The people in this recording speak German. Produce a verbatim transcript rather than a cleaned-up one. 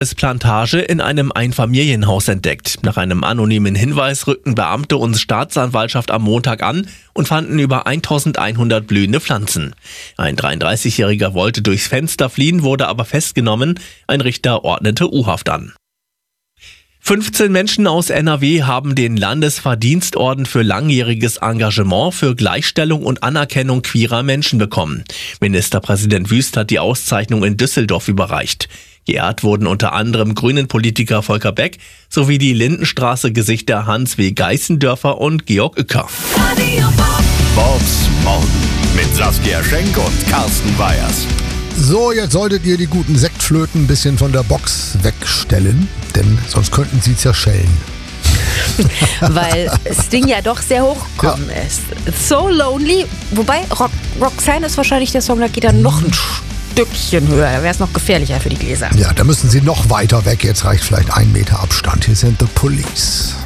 Plantage in einem Einfamilienhaus entdeckt. Nach einem anonymen Hinweis rückten Beamte und Staatsanwaltschaft am Montag an und fanden über eintausendeinhundert blühende Pflanzen. Ein dreiunddreißigjähriger wollte durchs Fenster fliehen, wurde aber festgenommen. Ein Richter ordnete U-Haft an. fünfzehn Menschen aus N R W haben den Landesverdienstorden für langjähriges Engagement für Gleichstellung und Anerkennung queerer Menschen bekommen. Ministerpräsident Wüst hat die Auszeichnung in Düsseldorf überreicht. Geehrt wurden unter anderem Grünen-Politiker Volker Beck sowie die Lindenstraße-Gesichter Hans W. Geißendörfer und Georg Uecker. Vox Morgen mit Saskia Schenk und Carsten Weyers. So, jetzt solltet ihr die guten Sektflöten ein bisschen von der Box wegstellen, denn sonst könnten sie zerschellen. Weil Sting ja doch sehr hochgekommen ja. ist. So Lonely, wobei Rock, Roxanne ist wahrscheinlich der Song, da geht er noch ein Stückchen höher, da wäre es noch gefährlicher für die Gläser. Ja, da müssen sie noch weiter weg, jetzt reicht vielleicht ein Meter Abstand. Hier sind The Police.